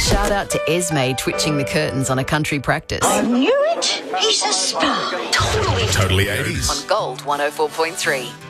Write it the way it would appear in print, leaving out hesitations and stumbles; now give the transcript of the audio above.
Shout out to Esme twitching the curtains on a country practice. I knew it. He's a spy. Totally 80s. On Gold 104.3.